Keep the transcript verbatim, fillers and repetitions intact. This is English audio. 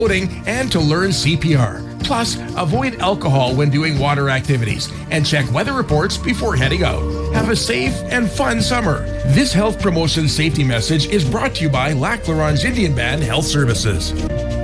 and to learn C P R. Plus, avoid alcohol when doing water activities and check weather reports before heading out. Have a safe and fun summer. This health promotion safety message is brought to you by Lac La Ronge Indian Band Health Services.